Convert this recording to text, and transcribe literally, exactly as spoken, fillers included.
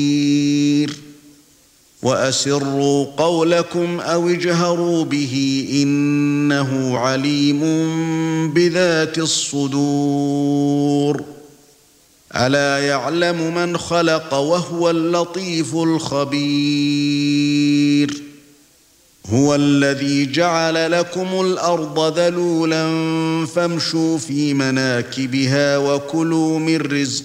وَأَسِرُّوا قَوْلَكُمْ أَوِ اجْهَرُوا بِهِ إِنَّهُ عَلِيمٌ بِذَاتِ الصُّدُورِ أَلَا يَعْلَمُ مَنْ خَلَقَ وَهُوَ اللَّطِيفُ الْخَبِيرُ هُوَ الَّذِي جَعَلَ لَكُمُ الْأَرْضَ ذَلُولًا فَامْشُوا فِي مَنَاكِبِهَا وَكُلُوا مِنْ رِزْقِهِ